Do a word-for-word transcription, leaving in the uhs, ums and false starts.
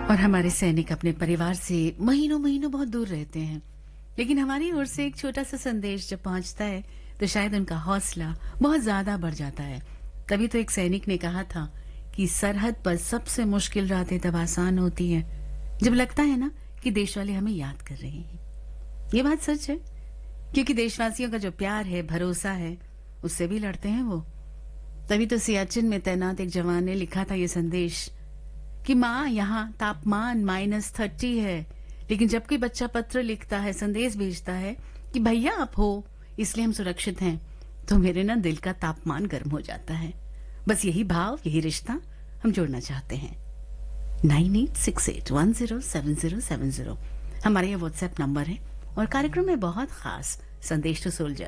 और हमारे सैनिक अपने परिवार से महीनों महीनों बहुत दूर रहते हैं, लेकिन हमारी ओर से एक छोटा सा संदेश जब पहुंचता है तो शायद उनका हौसला बहुत ज्यादा बढ़ जाता है। तभी तो एक सैनिक ने कहा था कि सरहद पर सबसे मुश्किल रातें तब आसान होती हैं जब लगता है ना कि देश वाले हमें याद कर रहे हैं। ये बात सच है, क्योंकि देशवासियों का जो प्यार है, भरोसा है, उससे भी लड़ते हैं वो। तभी तो सियाचिन में तैनात एक जवान ने लिखा था ये संदेश कि माँ यहाँ तापमान माइनस थर्टी है, लेकिन जब कोई बच्चा पत्र लिखता है, संदेश भेजता है कि भैया आप हो इसलिए हम सुरक्षित हैं, तो मेरे ना दिल का तापमान गर्म हो जाता है। बस यही भाव, यही रिश्ता हम जोड़ना चाहते हैं। Nine eight six eight one zero seven zero seven zero हमारा ये व्हाट्सएप नंबर है और कार्यक्रम में बहुत खास संदेश टू सोल्जर